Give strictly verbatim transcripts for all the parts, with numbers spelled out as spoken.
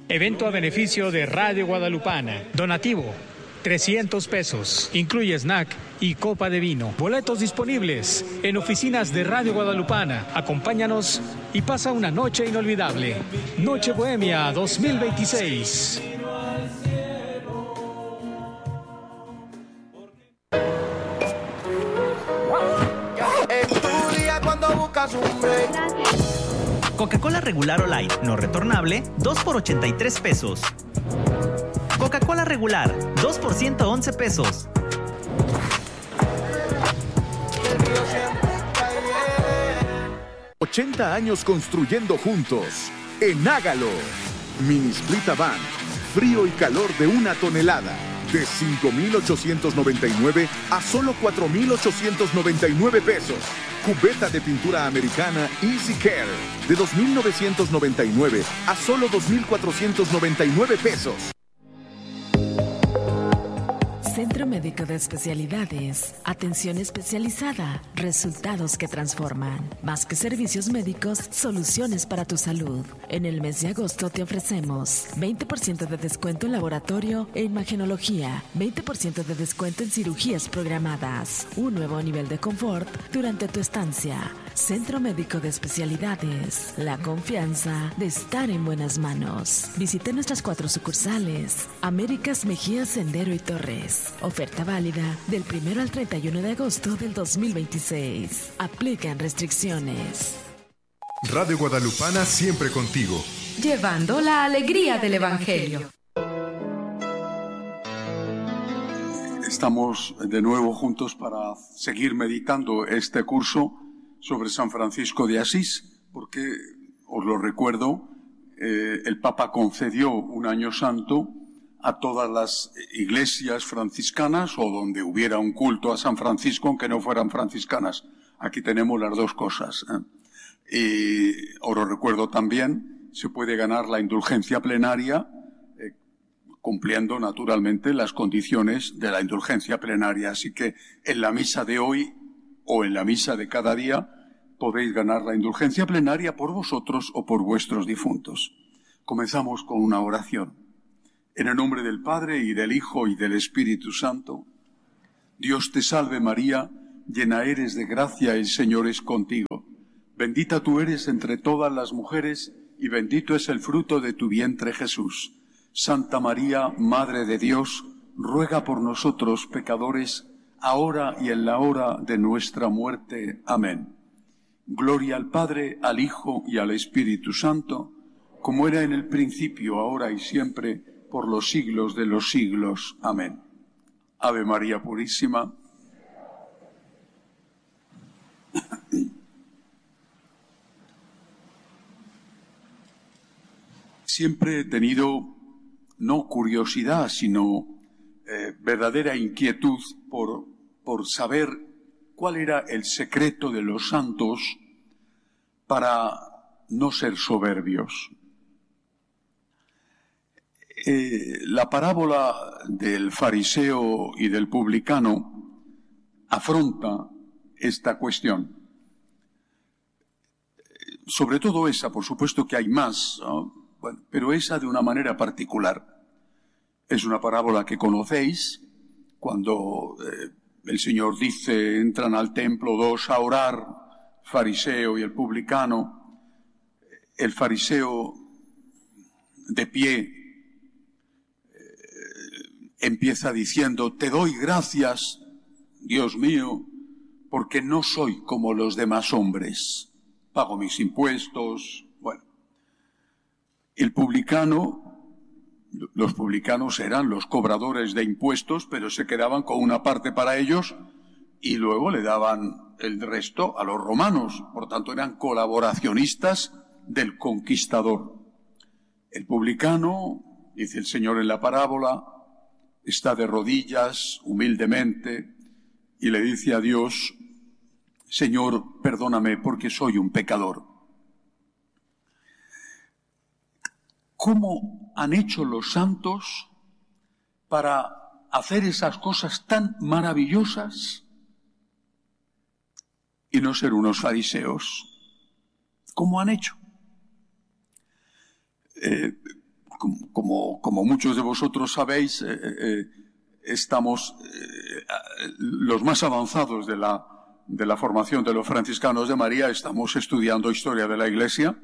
Evento a beneficio de Radio Guadalupana. Donativo, trescientos pesos. Incluye snack y copa de vino. Boletos disponibles en oficinas de Radio Guadalupana. Acompáñanos y pasa una noche inolvidable. Noche Bohemia dos mil veintiséis. Coca-Cola regular o light, no retornable, dos por ochenta y tres pesos. Coca-Cola regular, dos por ciento once pesos. ochenta años construyendo juntos. En Hágalo. Mini Split Avant. Frío y calor de una tonelada. De cinco mil ochocientos noventa y nueve a solo cuatro mil ochocientos noventa y nueve pesos. Cubeta de pintura americana Easy Care. De dos mil novecientos noventa y nueve a solo dos mil cuatrocientos noventa y nueve pesos. Centro Médico de Especialidades. Atención especializada. Resultados que transforman. Más que servicios médicos, soluciones para tu salud. En el mes de agosto te ofrecemos veinte por ciento de descuento en laboratorio e imagenología, veinte por ciento de descuento en cirugías programadas, un nuevo nivel de confort durante tu estancia. Centro Médico de Especialidades. La confianza de estar en buenas manos. Visite nuestras cuatro sucursales. Américas, Mejía, Sendero y Torres. Oferta válida del primero al treinta y uno de agosto del dos mil veintiséis. Aplican restricciones. Radio Guadalupana siempre contigo. Llevando la alegría del Evangelio. Estamos de nuevo juntos para seguir meditando este curso sobre San Francisco de Asís, porque, os lo recuerdo, eh, el Papa concedió un año santo a todas las iglesias franciscanas o donde hubiera un culto a San Francisco, aunque no fueran franciscanas. Aquí tenemos las dos cosas. ¿eh? Y os lo recuerdo también, se puede ganar la indulgencia plenaria eh, cumpliendo naturalmente las condiciones de la indulgencia plenaria. Así que en la misa de hoy o en la misa de cada día podéis ganar la indulgencia plenaria por vosotros o por vuestros difuntos. Comenzamos con una oración. En el nombre del Padre, y del Hijo, y del Espíritu Santo. Dios te salve María, llena eres de gracia, el Señor es contigo. Bendita tú eres entre todas las mujeres, y bendito es el fruto de tu vientre Jesús. Santa María, Madre de Dios, ruega por nosotros pecadores, ahora y en la hora de nuestra muerte. Amén. Gloria al Padre, al Hijo y al Espíritu Santo, como era en el principio, ahora y siempre, por los siglos de los siglos. Amén. Ave María Purísima. Siempre he tenido, no curiosidad, sino eh, verdadera inquietud por, por saber cuál era el secreto de los santos para no ser soberbios. Eh, la parábola del fariseo y del publicano afronta esta cuestión. Sobre todo esa, por supuesto que hay más, ¿no? Bueno, pero esa de una manera particular. Es una parábola que conocéis, cuando eh, el Señor dice, entran al templo dos a orar, fariseo y el publicano. El fariseo de pie empieza diciendo, te doy gracias, Dios mío, porque no soy como los demás hombres. Pago mis impuestos. Bueno, el publicano, los publicanos eran los cobradores de impuestos, pero se quedaban con una parte para ellos y luego le daban el resto a los romanos. Por tanto, eran colaboracionistas del conquistador. El publicano, dice el Señor en la parábola, está de rodillas, humildemente, y le dice a Dios, Señor, perdóname porque soy un pecador. ¿Cómo han hecho los santos para hacer esas cosas tan maravillosas y no ser unos fariseos? ¿Cómo han hecho? Eh, como, como, como muchos de vosotros sabéis, eh, eh, estamos eh, los más avanzados de la, de la formación de los franciscanos de María, estamos estudiando historia de la Iglesia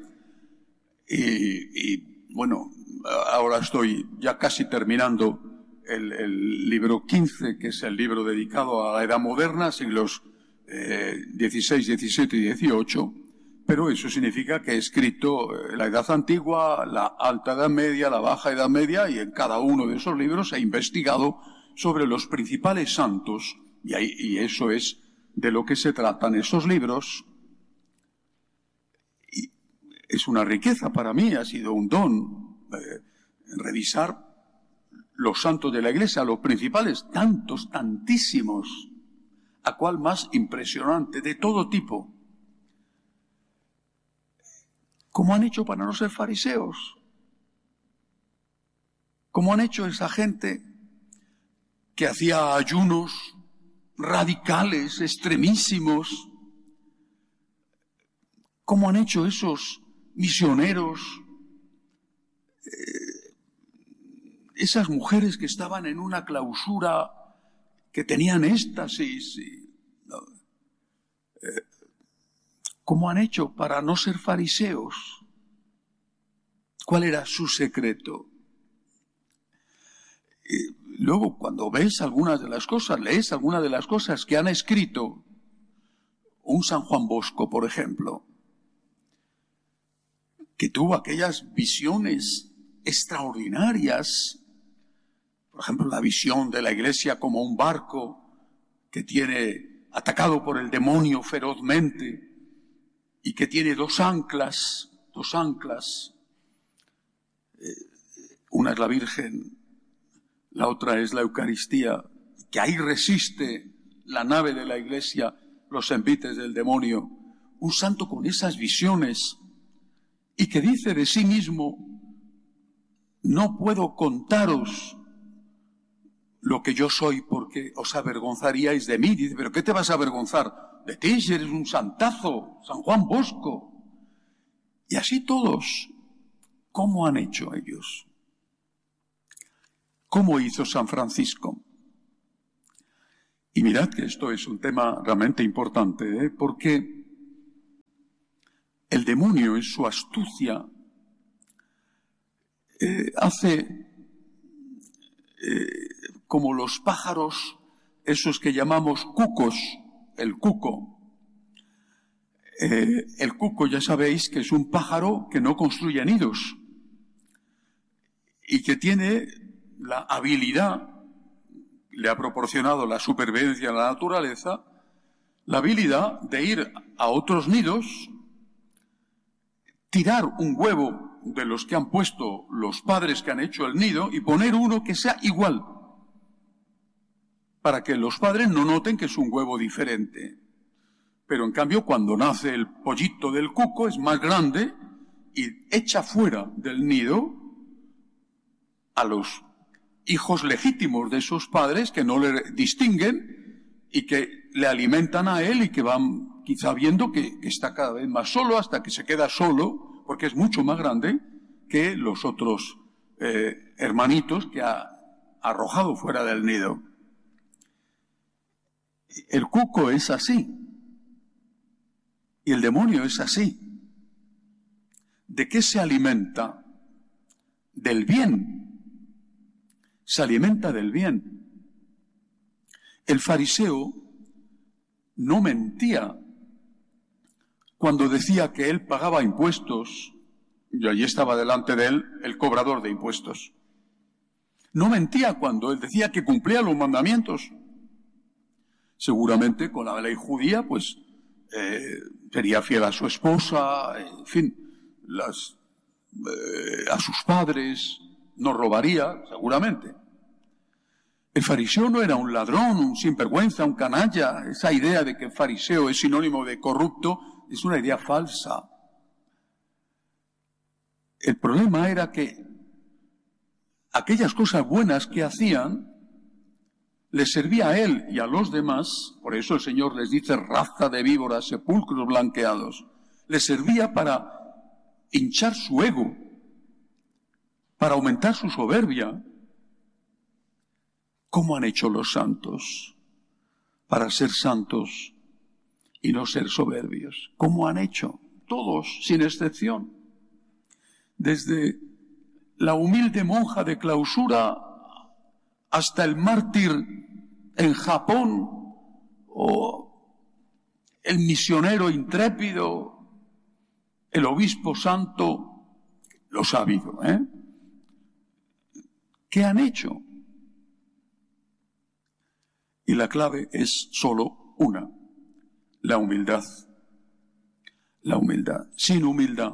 y, y bueno, ahora estoy ya casi terminando el, el libro quince, que es el libro dedicado a la Edad Moderna, siglos eh, dieciséis, diecisiete y dieciocho, pero eso significa que he escrito eh, la Edad Antigua, la Alta Edad Media, la Baja Edad Media, y en cada uno de esos libros he investigado sobre los principales santos, y, ahí, y eso es de lo que se tratan esos libros. Y es una riqueza para mí, ha sido un don eh, revisar los santos de la Iglesia, los principales, tantos, tantísimos, a cual más impresionante, de todo tipo. ¿Cómo han hecho para no ser fariseos? ¿Cómo han hecho esa gente que hacía ayunos radicales, extremísimos? ¿Cómo han hecho esos misioneros? Eh, esas mujeres que estaban en una clausura, que tenían éxtasis. Y, no, eh, ¿Cómo han hecho para no ser fariseos? ¿Cuál era su secreto? Y luego, cuando ves algunas de las cosas, lees algunas de las cosas que han escrito, un San Juan Bosco, por ejemplo, que tuvo aquellas visiones extraordinarias, por ejemplo, la visión de la Iglesia como un barco que tiene atacado por el demonio ferozmente y que tiene dos anclas, dos anclas, eh, una es la Virgen, la otra es la Eucaristía, que ahí resiste la nave de la Iglesia los envites del demonio. Un santo con esas visiones y que dice de sí mismo: no puedo contaros lo que yo soy porque os avergonzaríais de mí. Dice: ¿pero qué te vas a avergonzar? De ti, si eres un santazo, San Juan Bosco. Y así todos. ¿Cómo han hecho ellos? ¿Cómo hizo San Francisco? Y mirad que esto es un tema realmente importante, ¿eh? Porque el demonio en su astucia eh, hace eh, como los pájaros, esos que llamamos cucos, el cuco. Eh, el cuco, ya sabéis que es un pájaro que no construye nidos y que tiene la habilidad, le ha proporcionado la supervivencia a la naturaleza, la habilidad de ir a otros nidos, tirar un huevo de los que han puesto los padres que han hecho el nido y poner uno que sea igual, para que los padres no noten que es un huevo diferente. Pero en cambio, cuando nace el pollito del cuco, es más grande y echa fuera del nido a los hijos legítimos de esos padres que no le distinguen y que le alimentan a él y que van quizá viendo que, que está cada vez más solo hasta que se queda solo, porque es mucho más grande que los otros eh, hermanitos que ha arrojado fuera del nido. El cuco es así. Y el demonio es así. ¿De qué se alimenta? Del bien. Se alimenta del bien. El fariseo no mentía cuando decía que él pagaba impuestos, y allí estaba delante de él el cobrador de impuestos. No mentía cuando él decía que cumplía los mandamientos. Seguramente con la ley judía, pues, eh, sería fiel a su esposa, en fin, las, eh, a sus padres, no robaría, seguramente. El fariseo no era un ladrón, un sinvergüenza, un canalla. Esa idea de que el fariseo es sinónimo de corrupto es una idea falsa. El problema era que aquellas cosas buenas que hacían les servía a él y a los demás, por eso el Señor les dice raza de víboras, sepulcros blanqueados, les servía para hinchar su ego, para aumentar su soberbia. ¿Cómo han hecho los santos para ser santos y no ser soberbios? ¿Cómo han hecho? Todos, sin excepción. Desde la humilde monja de clausura hasta el mártir en Japón o el misionero intrépido, el obispo santo, los ha habido, ¿eh? ¿Qué han hecho? Y la clave es solo una, la humildad. La humildad. Sin humildad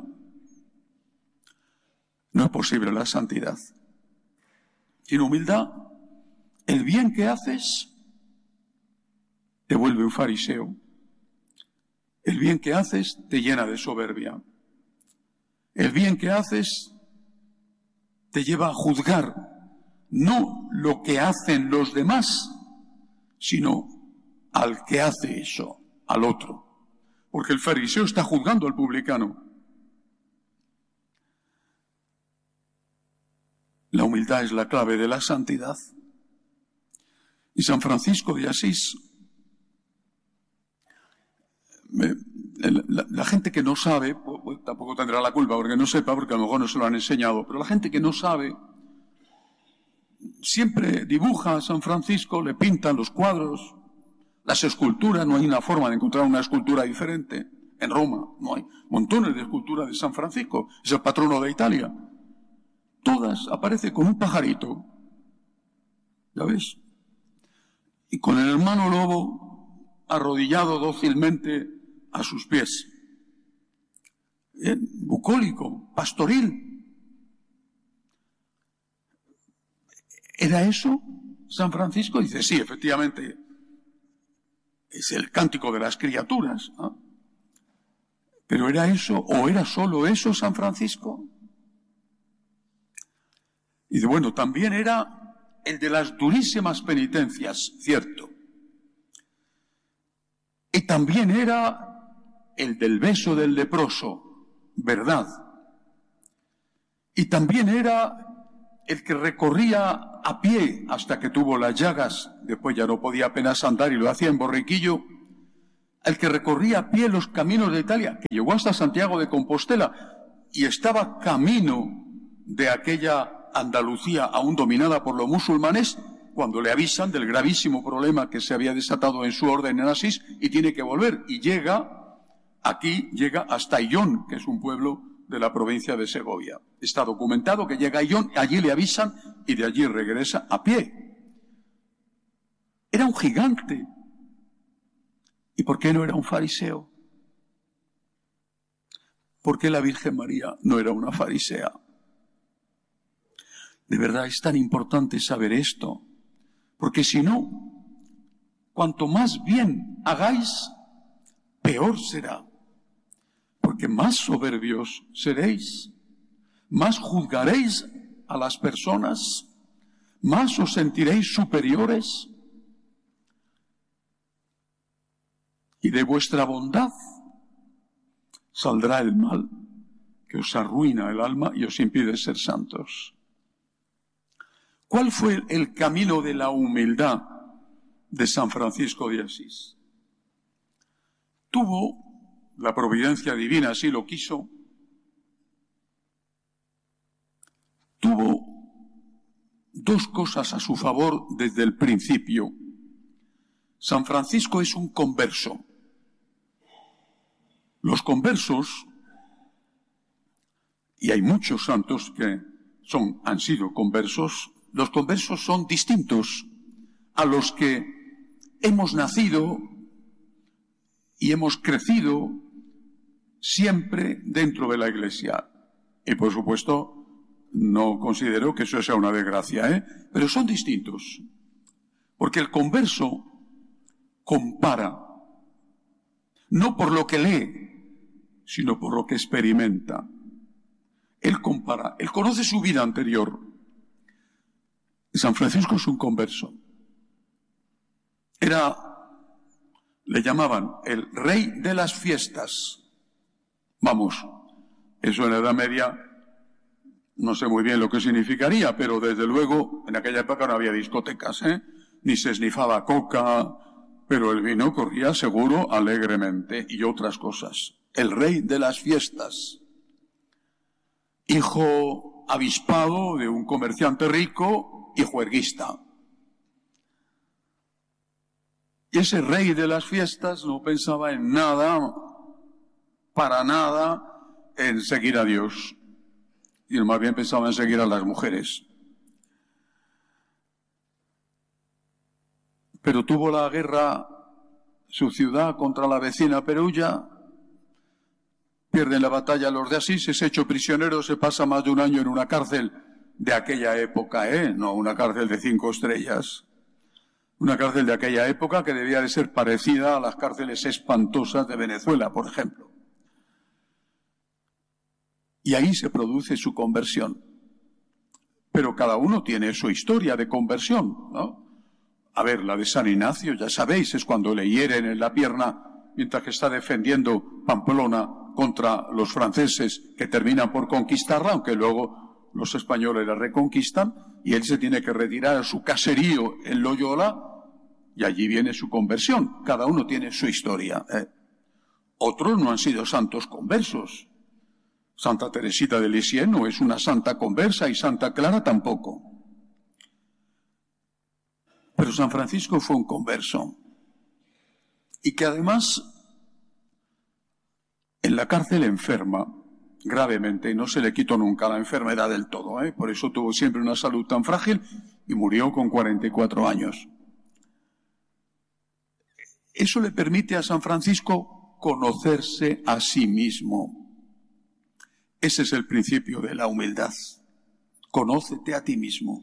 no es posible la santidad. Sin humildad, el bien que haces te vuelve un fariseo. El bien que haces te llena de soberbia. El bien que haces te lleva a juzgar no lo que hacen los demás, sino al que hace eso, al otro. Porque el fariseo está juzgando al publicano. La humildad es la clave de la santidad. Y San Francisco de Asís, me, la, la gente que no sabe, pues, tampoco tendrá la culpa porque no sepa, porque a lo mejor no se lo han enseñado, pero la gente que no sabe siempre dibuja a San Francisco, le pintan los cuadros, las esculturas. No hay una forma de encontrar una escultura diferente. En Roma no hay montones de esculturas de San Francisco, es el patrono de Italia. Todas aparecen con un pajarito, ¿ya ves? Y con el hermano lobo arrodillado dócilmente a sus pies. Bien, bucólico, pastoril. ¿Era eso San Francisco? Dice, sí, efectivamente, es el cántico de las criaturas, ¿no? ¿Pero era eso o era solo eso San Francisco? Y de bueno, también era el de las durísimas penitencias, cierto. Y también era el del beso del leproso, verdad. Y también era el que recorría a pie hasta que tuvo las llagas, después ya no podía apenas andar y lo hacía en borriquillo, el que recorría a pie los caminos de Italia, que llegó hasta Santiago de Compostela y estaba camino de aquella Andalucía aún dominada por los musulmanes, cuando le avisan del gravísimo problema que se había desatado en su orden en Asís y tiene que volver. Y llega, aquí llega hasta Illón, que es un pueblo de la provincia de Segovia. Está documentado que llega a Illón, allí le avisan y de allí regresa a pie. Era un gigante. ¿Y por qué no era un fariseo? ¿Por qué la Virgen María no era una farisea? De verdad es tan importante saber esto, porque si no, cuanto más bien hagáis, peor será, porque más soberbios seréis, más juzgaréis a las personas, más os sentiréis superiores, y de vuestra bondad saldrá el mal que os arruina el alma y os impide ser santos. ¿Cuál fue el camino de la humildad de San Francisco de Asís? Tuvo, la providencia divina así lo quiso, tuvo dos cosas a su favor desde el principio. San Francisco es un converso. Los conversos, y hay muchos santos que son, han sido conversos, los conversos son distintos a los que hemos nacido y hemos crecido siempre dentro de la Iglesia. Y por supuesto, no considero que eso sea una desgracia, ¿eh? Pero son distintos. Porque el converso compara, no por lo que lee, sino por lo que experimenta. Él compara, él conoce su vida anterior. San Francisco es un converso. Era, le llamaban el rey de las fiestas. Vamos, eso en la Edad Media No sé muy bien lo que significaría, pero desde luego en aquella época no había discotecas, ¿eh? Ni se esnifaba coca, pero el vino corría seguro, alegremente, y otras cosas. El rey de las fiestas, hijo avispado de un comerciante rico y juerguista. Y ese rey de las fiestas no pensaba en nada, para nada, en seguir a Dios. Y más bien pensaba en seguir a las mujeres. Pero tuvo la guerra su ciudad contra la vecina Perugia, pierden la batalla los de Asís, es hecho prisionero, se pasa más de un año en una cárcel de aquella época, ¿eh? No una cárcel de cinco estrellas. Una cárcel de aquella época que debía de ser parecida a las cárceles espantosas de Venezuela, por ejemplo. Y ahí se produce su conversión. Pero cada uno tiene su historia de conversión, ¿no? A ver, la de San Ignacio, ya sabéis, es cuando le hieren en la pierna mientras que está defendiendo Pamplona contra los franceses que terminan por conquistarla, aunque luego los españoles la reconquistan, y él se tiene que retirar a su caserío en Loyola, y allí viene su conversión. Cada uno tiene su historia, ¿eh? Otros no han sido santos conversos. Santa Teresita de Lisieux no es una santa conversa y Santa Clara tampoco. Pero San Francisco fue un converso. Y que además en la cárcel enferma gravemente y no se le quitó nunca la enfermedad del todo, ¿eh? Por eso tuvo siempre una salud tan frágil y murió con cuarenta y cuatro años. Eso le permite a San Francisco conocerse a sí mismo. Ese es el principio de la humildad. Conócete a ti mismo.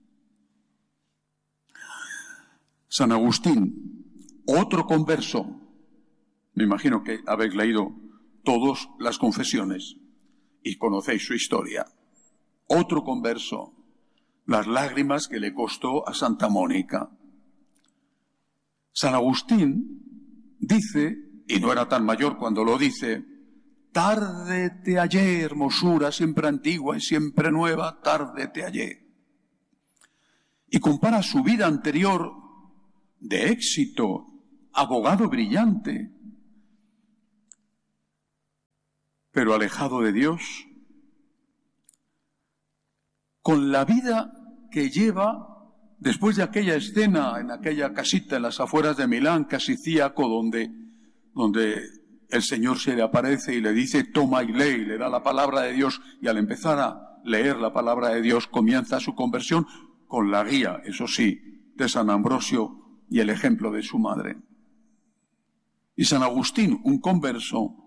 San Agustín, otro converso. Me imagino que habéis leído todas las confesiones y conocéis su historia. Otro converso, las lágrimas que le costó a Santa Mónica. San Agustín dice, y no era tan mayor cuando lo dice, tarde te hallé, hermosura siempre antigua y siempre nueva, tarde te hallé. Y compara su vida anterior de éxito, abogado brillante, pero alejado de Dios, con la vida que lleva después de aquella escena en aquella casita en las afueras de Milán, Casicíaco, donde, donde el Señor se le aparece y le dice, toma y lee, y le da la palabra de Dios, y al empezar a leer la palabra de Dios comienza su conversión con la guía, eso sí, de San Ambrosio y el ejemplo de su madre. Y San Agustín, un converso,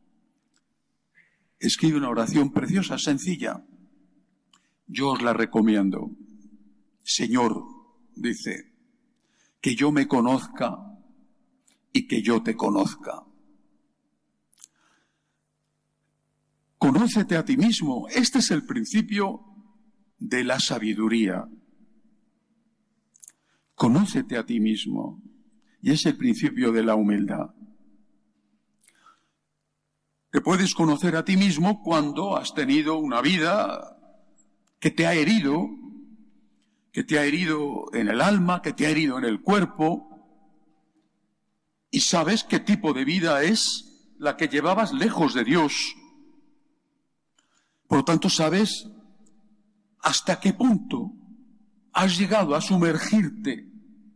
escribe una oración preciosa, sencilla. Yo os la recomiendo. Señor, dice, que yo me conozca y que yo te conozca. Conócete a ti mismo. Este es el principio de la sabiduría. Conócete a ti mismo. Y es el principio de la humildad. Te puedes conocer a ti mismo cuando has tenido una vida que te ha herido, que te ha herido en el alma, que te ha herido en el cuerpo, y sabes qué tipo de vida es la que llevabas lejos de Dios. Por lo tanto, sabes hasta qué punto has llegado a sumergirte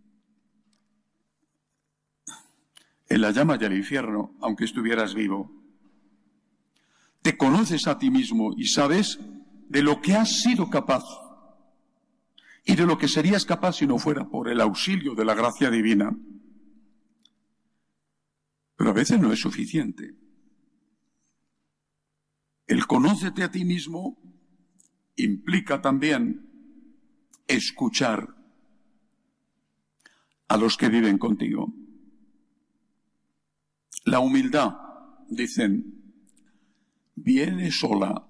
en la llama del infierno, aunque estuvieras vivo. Te conoces a ti mismo y sabes de lo que has sido capaz y de lo que serías capaz si no fuera por el auxilio de la gracia divina. Pero a veces no es suficiente. El conócete a ti mismo implica también escuchar a los que viven contigo. La humildad, dicen, viene sola.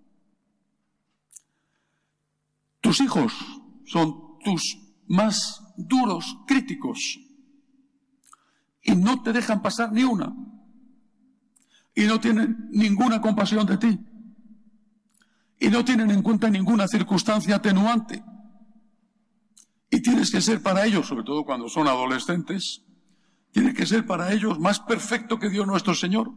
Tus hijos son tus más duros críticos y no te dejan pasar ni una y no tienen ninguna compasión de ti y no tienen en cuenta ninguna circunstancia atenuante. Y tienes que ser para ellos, sobre todo cuando son adolescentes, tienes que ser para ellos más perfecto que Dios nuestro Señor.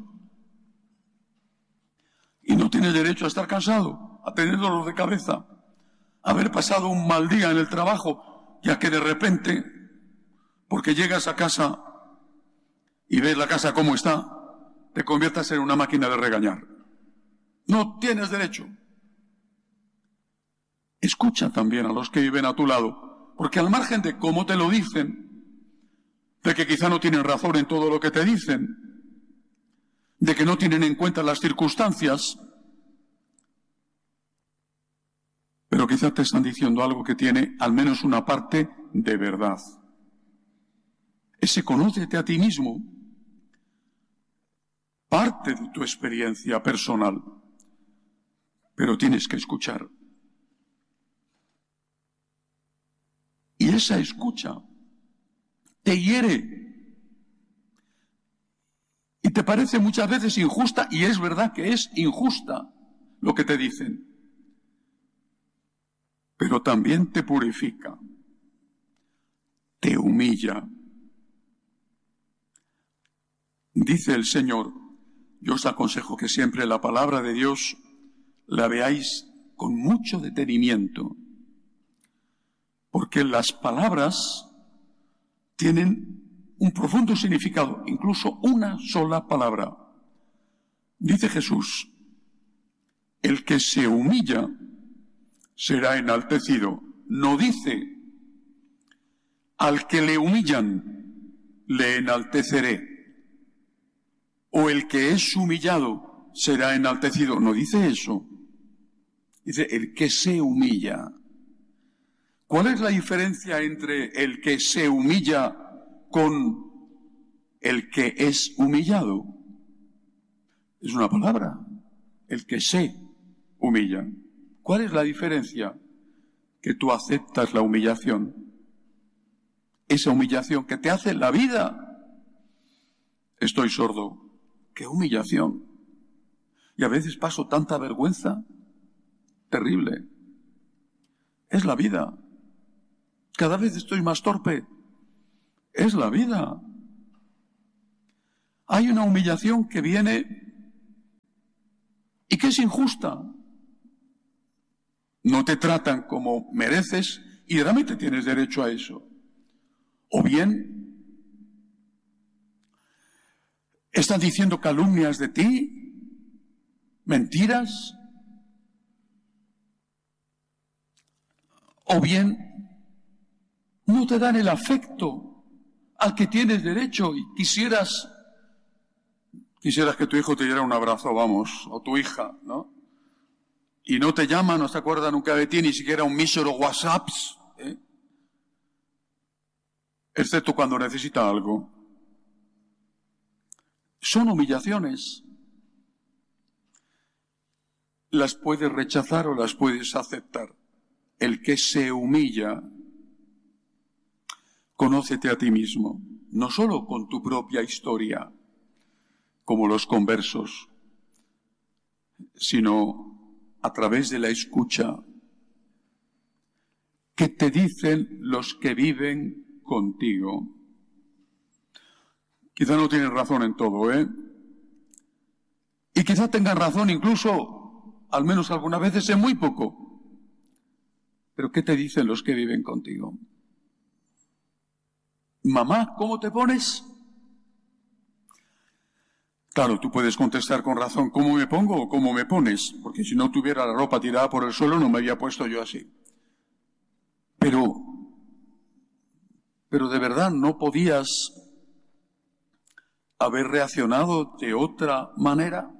Y no tienes derecho a estar cansado, a tener dolor de cabeza, a haber pasado un mal día en el trabajo, ya que de repente, porque llegas a casa y ves la casa como está, te conviertas en una máquina de regañar. No tienes derecho. Escucha también a los que viven a tu lado, porque al margen de cómo te lo dicen, de que quizá no tienen razón en todo lo que te dicen, de que no tienen en cuenta las circunstancias, pero quizá te están diciendo algo que tiene al menos una parte de verdad. Ese conócete a ti mismo, parte de tu experiencia personal, pero tienes que escuchar. Y esa escucha te hiere y te parece muchas veces injusta, y es verdad que es injusta lo que te dicen, pero también te purifica, te humilla. Dice el Señor, yo os aconsejo que siempre la palabra de Dios la veáis con mucho detenimiento, porque las palabras tienen un profundo significado, incluso una sola palabra. Dice Jesús, el que se humilla será enaltecido. No dice, al que le humillan, le enalteceré. O el que es humillado será enaltecido. No dice eso. Dice, el que se humilla. ¿Cuál es la diferencia entre el que se humilla con el que es humillado? Es una palabra. El que se humilla. ¿Cuál es la diferencia? Que tú aceptas la humillación. Esa humillación que te hace la vida. Estoy sordo. ¡Qué humillación! Y a veces paso tanta vergüenza. Terrible. Es la vida. Cada vez estoy más torpe. Es la vida. Hay una humillación que viene y que es injusta. No te tratan como mereces y realmente tienes derecho a eso. O bien están diciendo calumnias de ti, mentiras, o bien no te dan el afecto al que tienes derecho y quisieras, quisieras que tu hijo te diera un abrazo, vamos, o tu hija, ¿no? Y no te llaman, no se acuerdan nunca de ti, ni siquiera un mísero WhatsApp, ¿eh? Excepto cuando necesita algo. Son humillaciones. Las puedes rechazar o las puedes aceptar. El que se humilla, conócete a ti mismo, no solo con tu propia historia, como los conversos, sino a través de la escucha. ¿Qué te dicen los que viven contigo? Quizá no tienen razón en todo, ¿eh? Y quizá tengan razón incluso, al menos algunas veces, en muy poco. Pero ¿qué te dicen los que viven contigo? Mamá, ¿cómo te pones? Claro, tú puedes contestar con razón, ¿cómo me pongo o cómo me pones? Porque si no tuviera la ropa tirada por el suelo, no me había puesto yo así. Pero, pero de verdad no podías haber reaccionado de otra manera.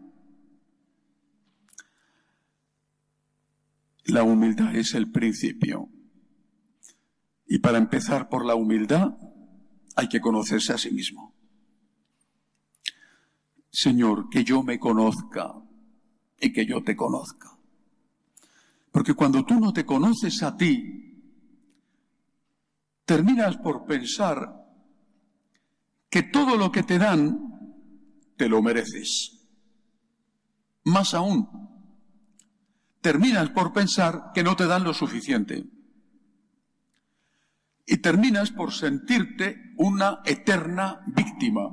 La humildad es el principio. Y para empezar por la humildad, hay que conocerse a sí mismo. Señor, que yo me conozca y que yo te conozca. Porque cuando tú no te conoces a ti, terminas por pensar que todo lo que te dan, te lo mereces. Más aún, terminas por pensar que no te dan lo suficiente. Y terminas por sentirte una eterna víctima,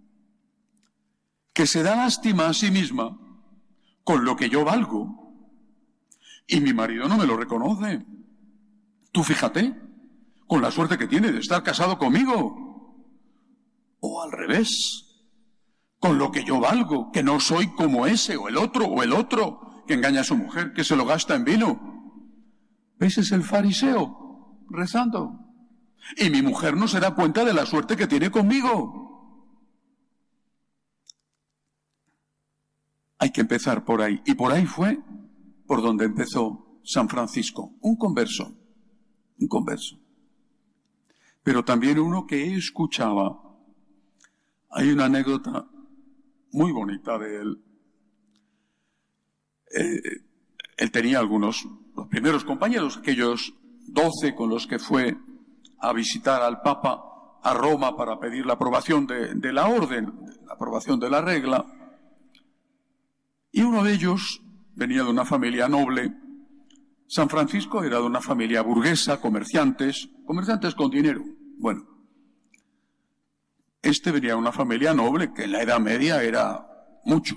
que se da lástima a sí misma con lo que yo valgo. Y mi marido no me lo reconoce. Tú fíjate, con la suerte que tiene de estar casado conmigo. O al revés, con lo que yo valgo, que no soy como ese o el otro o el otro, que engaña a su mujer, que se lo gasta en vino. Ese es el fariseo, rezando. Y mi mujer no se da cuenta de la suerte que tiene conmigo. Hay que empezar por ahí. Y por ahí fue por donde empezó San Francisco. Un converso. Un converso. Pero también uno que escuchaba. Hay una anécdota muy bonita de él. Eh, él tenía algunos, los primeros compañeros, aquellos doce con los que fue a visitar al Papa a Roma para pedir la aprobación de, de la orden, la aprobación de la regla. Y uno de ellos venía de una familia noble. San Francisco era de una familia burguesa, comerciantes, comerciantes con dinero. Bueno, este venía de una familia noble que en la Edad Media era mucho.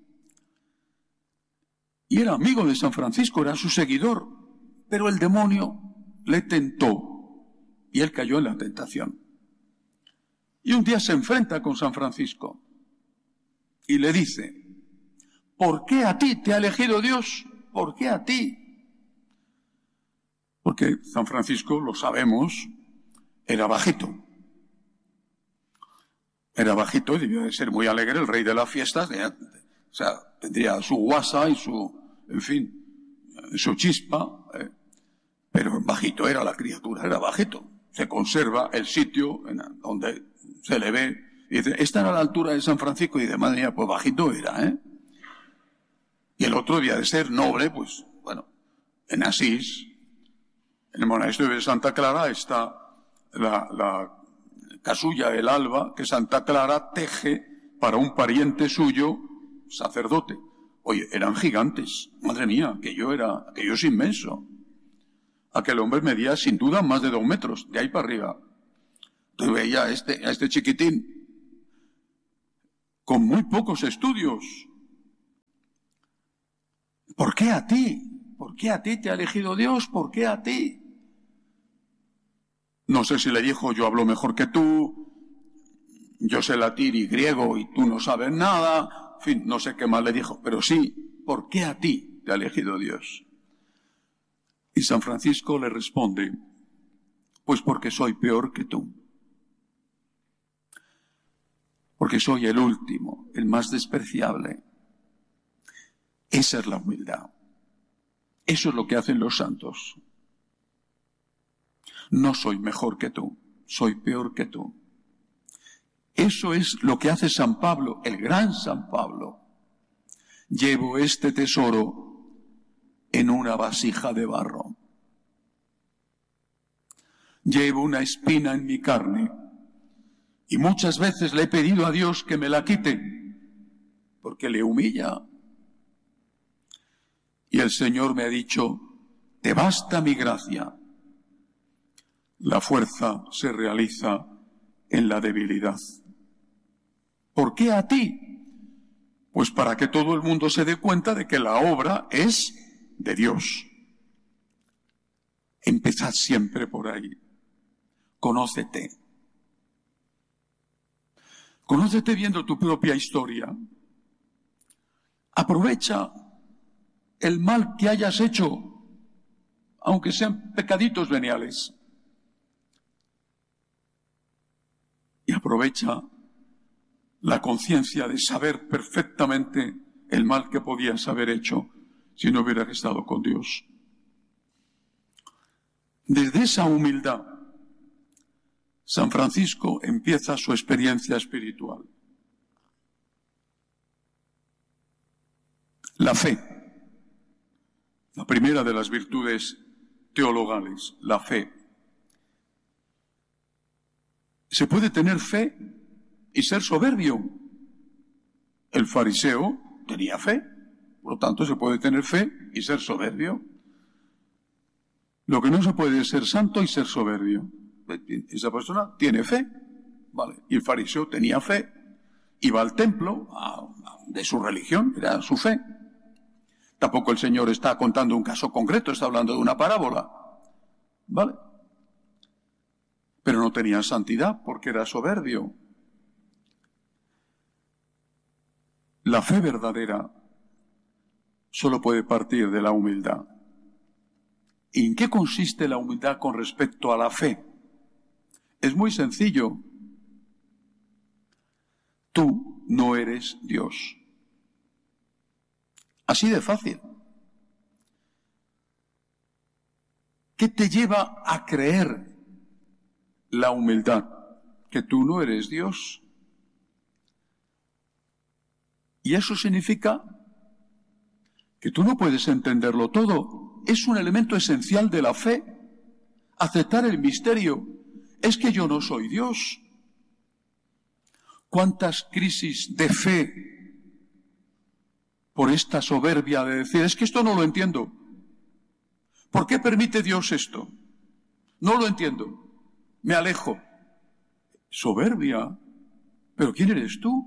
Y era amigo de San Francisco, era su seguidor, pero el demonio le tentó y él cayó en la tentación. Y un día se enfrenta con San Francisco y le dice: ¿por qué a ti te ha elegido Dios? ¿Por qué a ti? Porque San Francisco, lo sabemos, era bajito. Era bajito y debió de ser muy alegre, el rey de las fiestas. O sea, tendría su guasa y su, en fin, su chispa. Eh, pero bajito era la criatura, era bajito. Se conserva el sitio en donde se le ve. Y dice, esta era la altura de San Francisco. Y de madre mía, pues bajito era, ¿eh? Y el otro debía de ser noble, pues, bueno, en Asís, en el monasterio de Santa Clara, está la, la casulla, el alba, que Santa Clara teje para un pariente suyo, sacerdote. Oye, eran gigantes. Madre mía, aquello era, aquello es inmenso. Aquel hombre medía sin duda más de dos metros, de ahí para arriba. Entonces veía a este, a este chiquitín, con muy pocos estudios. ¿Por qué a ti? ¿Por qué a ti te ha elegido Dios? ¿Por qué a ti? No sé si le dijo, yo hablo mejor que tú, yo sé latín y griego y tú no sabes nada. En fin, no sé qué más le dijo, pero sí, ¿por qué a ti te ha elegido Dios? Y San Francisco le responde, pues porque soy peor que tú. Porque soy el último, el más despreciable. Esa es la humildad. Eso es lo que hacen los santos. No soy mejor que tú, soy peor que tú. Eso es lo que hace San Pablo, el gran San Pablo. Llevo este tesoro en una vasija de barro. Llevo una espina en mi carne y muchas veces le he pedido a Dios que me la quite porque le humilla. Y el Señor me ha dicho, te basta mi gracia. La fuerza se realiza en la debilidad. ¿Por qué a ti? Pues para que todo el mundo se dé cuenta de que la obra es de Dios. Empezad siempre por ahí. Conócete. Conócete viendo tu propia historia. Aprovecha el mal que hayas hecho, aunque sean pecaditos veniales. Y aprovecha la conciencia de saber perfectamente el mal que podías haber hecho si no hubieras estado con Dios. Desde esa humildad, San Francisco empieza su experiencia espiritual. La fe, la primera de las virtudes teologales, la fe. Se puede tener fe y ser soberbio. El fariseo tenía fe, Por lo tanto, se puede tener fe y ser soberbio. Lo que no se puede es ser santo y ser soberbio. Esa persona tiene fe, ¿vale? Y el fariseo tenía fe, iba al templo a, a, de su religión, era su fe. Tampoco el Señor está contando un caso concreto, está hablando de una parábola, ¿vale? Pero no tenía santidad porque era soberbio. La fe verdadera solo puede partir de la humildad. ¿Y en qué consiste la humildad con respecto a la fe? Es muy sencillo. Tú no eres Dios. Así de fácil. ¿Qué te lleva a creer la humildad? Que tú no eres Dios. Y eso significa que tú no puedes entenderlo todo. Es un elemento esencial de la fe. Aceptar el misterio. Es que yo no soy Dios. ¿Cuántas crisis de fe por esta soberbia de decir, es que esto no lo entiendo? ¿Por qué permite Dios esto? No lo entiendo. Me alejo. Soberbia. ¿Pero quién eres tú?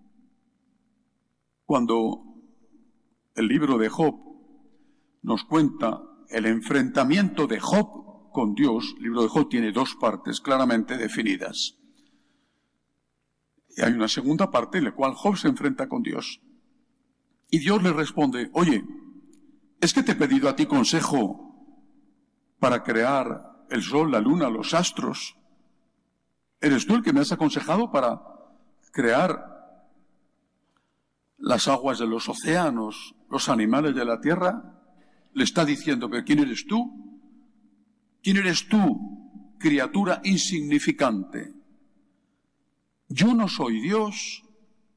Cuando el libro de Job nos cuenta el enfrentamiento de Job con Dios, el libro de Job tiene dos partes claramente definidas. Y hay una segunda parte en la cual Job se enfrenta con Dios. Y Dios le responde, oye, es que te he pedido a ti consejo para crear el sol, la luna, los astros. ¿Eres tú el que me has aconsejado para crear las aguas de los océanos, los animales de la tierra? Le está diciendo, pero ¿quién eres tú? ¿Quién eres tú, criatura insignificante? Yo no soy Dios.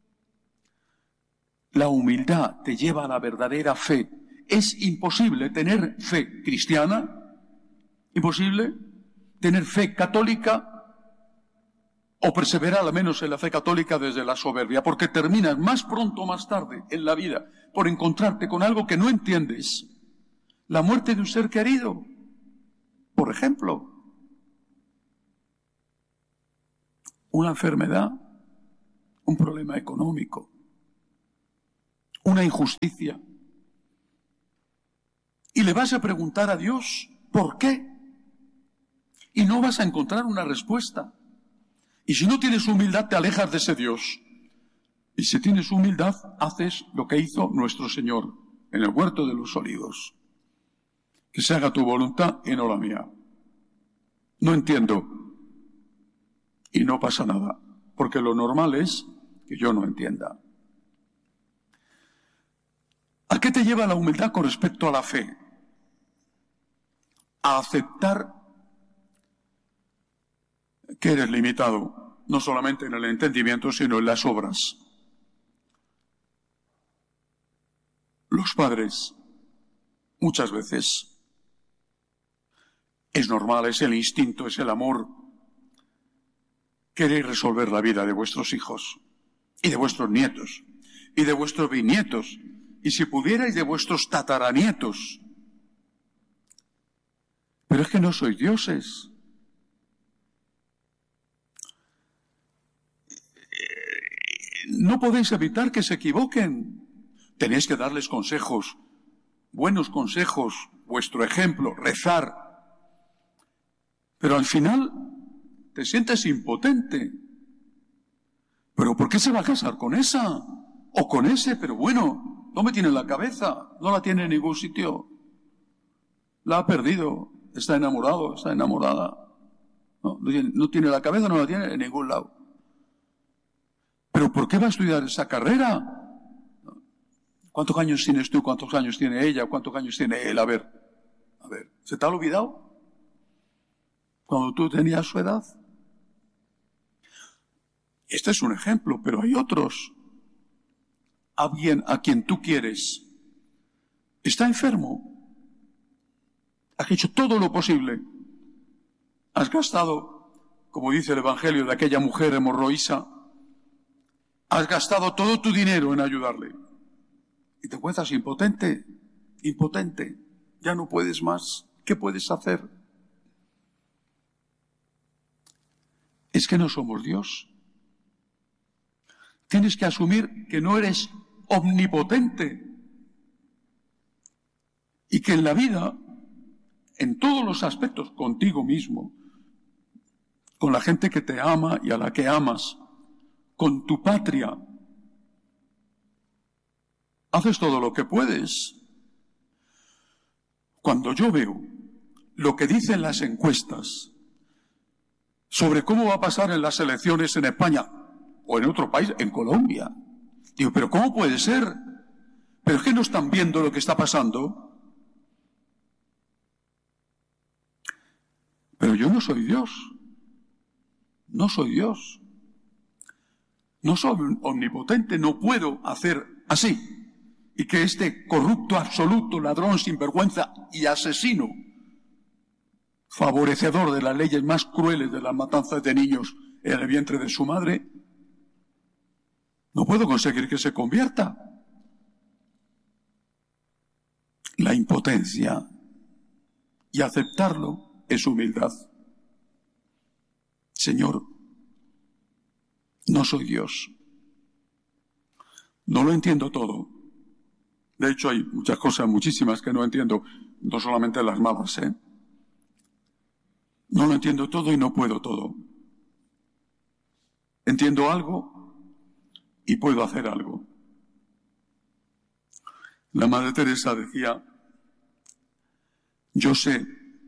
La humildad te lleva a la verdadera fe. Es imposible tener fe cristiana, imposible tener fe católica, o perseverar al menos en la fe católica desde la soberbia, porque terminas más pronto o más tarde en la vida por encontrarte con algo que no entiendes. La muerte de un ser querido, por ejemplo. Una enfermedad, un problema económico, una injusticia. Y le vas a preguntar a Dios, ¿por qué? Y no vas a encontrar una respuesta. Y si no tienes humildad, te alejas de ese Dios. Y si tienes humildad, haces lo que hizo nuestro Señor en el huerto de los olivos. Que se haga tu voluntad y no la mía. No entiendo. Y no pasa nada, porque lo normal es que yo no entienda. ¿A qué te lleva la humildad con respecto a la fe? A aceptar que eres limitado, no solamente en el entendimiento, sino en las obras. Los padres, muchas veces, es normal, es el instinto, es el amor, queréis resolver la vida de vuestros hijos, y de vuestros nietos, y de vuestros bisnietos, y si pudierais de vuestros tataranietos. Pero es que no sois dioses. No podéis evitar que se equivoquen. Tenéis que darles consejos, buenos consejos, vuestro ejemplo, rezar. Pero al final te sientes impotente. ¿Pero por qué se va a casar con esa? O con ese, pero bueno, no me tiene en la cabeza, no la tiene en ningún sitio. La ha perdido, está enamorado, está enamorada. No, no, tiene, no tiene la cabeza, no la tiene en ningún lado. ¿Pero por qué va a estudiar esa carrera? ¿Cuántos años tienes tú? ¿Cuántos años tiene ella? ¿Cuántos años tiene él? A ver, a ver, ¿se te ha olvidado? Cuando tú tenías su edad. Este es un ejemplo, pero hay otros. Alguien a quien tú quieres está enfermo. Has hecho todo lo posible. Has gastado, como dice el Evangelio de aquella mujer hemorroísa, has gastado todo tu dinero en ayudarle. Y te encuentras impotente, impotente. Ya no puedes más. ¿Qué puedes hacer? Es que no somos Dios. Tienes que asumir que no eres omnipotente y que en la vida, en todos los aspectos, contigo mismo, con la gente que te ama y a la que amas, con tu patria, haces todo lo que puedes. Cuando yo veo lo que dicen las encuestas sobre cómo va a pasar en las elecciones en España o en otro país, en Colombia, digo, ¿pero cómo puede ser? ¿Pero es que no están viendo lo que está pasando? Pero yo no soy Dios. No soy Dios. No soy omnipotente, no puedo hacer así. Y que este corrupto absoluto, ladrón, sinvergüenza y asesino, favorecedor de las leyes más crueles de las matanzas de niños en el vientre de su madre, no puedo conseguir que se convierta. La impotencia y aceptarlo es humildad. Señor, no soy Dios. No lo entiendo todo. De hecho, hay muchas cosas, muchísimas que no entiendo, no solamente las malas, ¿eh? No lo entiendo todo y no puedo todo. Entiendo algo y puedo hacer algo. La Madre Teresa decía, yo sé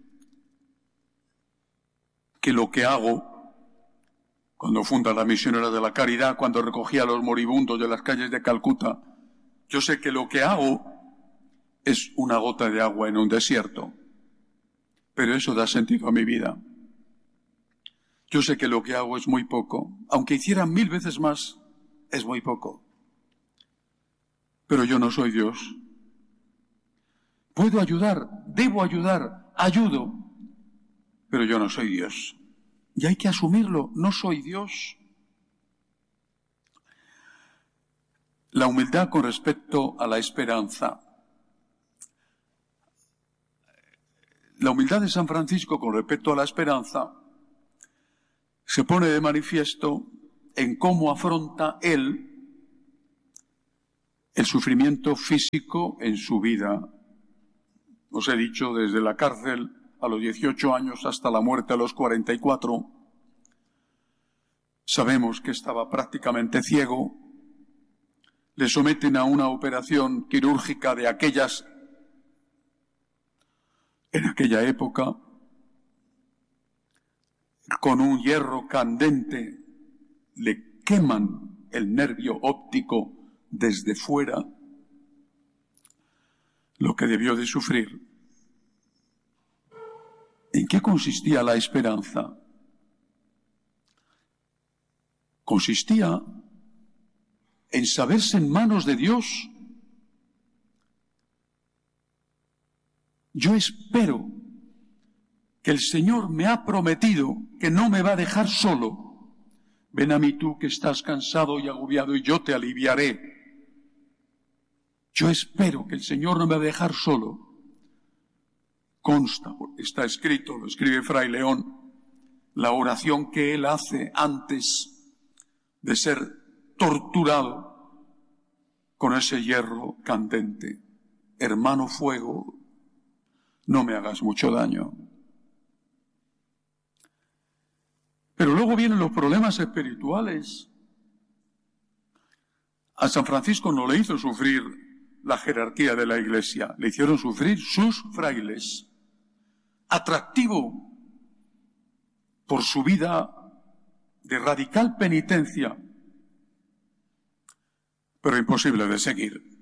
que lo que hago, cuando funda la Misionera de la Caridad, cuando recogía a los moribundos de las calles de Calcuta, yo sé que lo que hago es una gota de agua en un desierto, pero eso da sentido a mi vida. Yo sé que lo que hago es muy poco, aunque hiciera mil veces más, es muy poco. Pero yo no soy Dios. Puedo ayudar, debo ayudar, ayudo, pero yo no soy Dios. Y hay que asumirlo, no soy Dios. La humildad con respecto a la esperanza. La humildad de San Francisco con respecto a la esperanza se pone de manifiesto en cómo afronta él el sufrimiento físico en su vida. Os he dicho, desde la cárcel a los dieciocho años hasta la muerte a los cuarenta y cuatro, sabemos que estaba prácticamente ciego. Le someten a una operación quirúrgica de aquellas, en aquella época, con un hierro candente, le queman el nervio óptico desde fuera, lo que debió de sufrir. ¿En qué consistía la esperanza? Consistía en saberse en manos de Dios. Yo espero que el Señor me ha prometido que no me va a dejar solo. Ven a mí tú que estás cansado y agobiado y yo te aliviaré. Yo espero que el Señor no me va a dejar solo. Consta, está escrito, lo escribe Fray León, la oración que él hace antes de ser torturado con ese hierro candente. Hermano fuego, no me hagas mucho daño. Pero luego vienen los problemas espirituales. A San Francisco no le hizo sufrir la jerarquía de la Iglesia, le hicieron sufrir sus frailes. Atractivo por su vida de radical penitencia, pero imposible de seguir.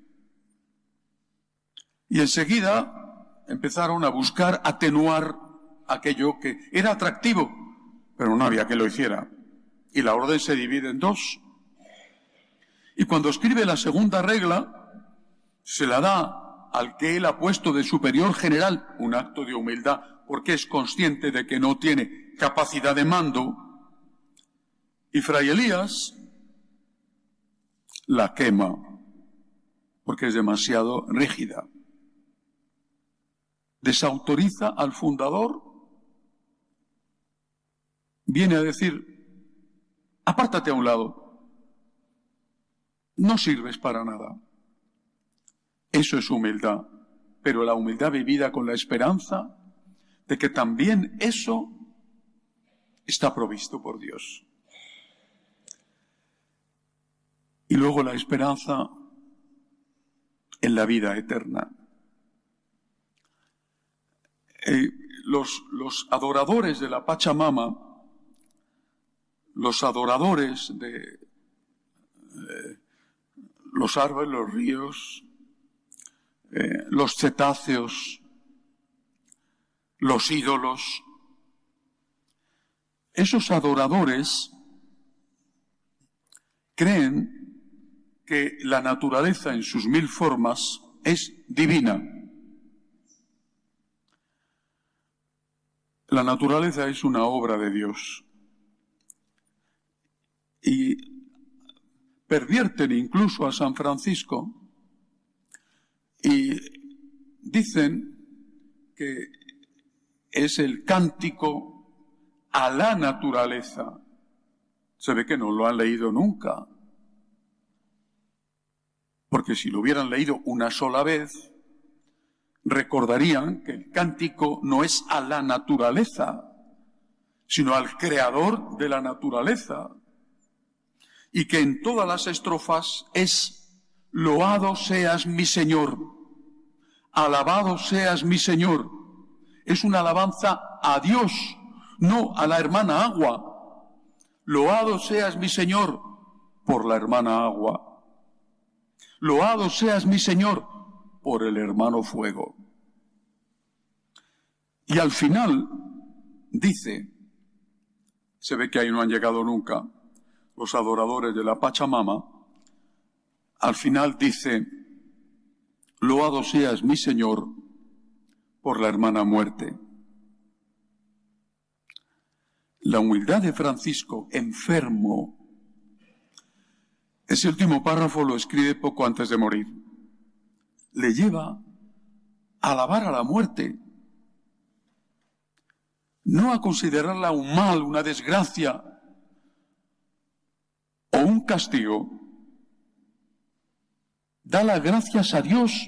Y enseguida empezaron a buscar atenuar aquello que era atractivo, pero no había que lo hiciera. Y la orden se divide en dos. Y cuando escribe la segunda regla, se la da al que él ha puesto de superior general, un acto de humildad, porque es consciente de que no tiene capacidad de mando. Y Fray Elías la quema, porque es demasiado rígida. Desautoriza al fundador, viene a decir, apártate a un lado, no sirves para nada. Eso es humildad, pero la humildad vivida con la esperanza de que también eso está provisto por Dios. Y luego la esperanza en la vida eterna. Eh, los, los adoradores de la Pachamama, los adoradores de eh, los árboles, los ríos, eh, los cetáceos, los ídolos, esos adoradores creen que la naturaleza en sus mil formas es divina. La naturaleza es una obra de Dios. Y pervierten incluso a San Francisco y dicen que es el cántico a la naturaleza. Se ve que no lo han leído nunca. Porque si lo hubieran leído una sola vez, recordarían que el cántico no es a la naturaleza, sino al creador de la naturaleza. Y que en todas las estrofas es loado seas mi Señor, alabado seas mi Señor. Es una alabanza a Dios, no a la hermana agua. Loado seas mi Señor por la hermana agua. Loado seas mi Señor por el hermano fuego. Y al final dice, se ve que ahí no han llegado nunca los adoradores de la Pachamama, al final dice, loado seas mi Señor por la hermana muerte. La humildad de Francisco, enfermo, ese último párrafo lo escribe poco antes de morir. Le lleva a alabar a la muerte, no a considerarla un mal, una desgracia o un castigo. Da las gracias a Dios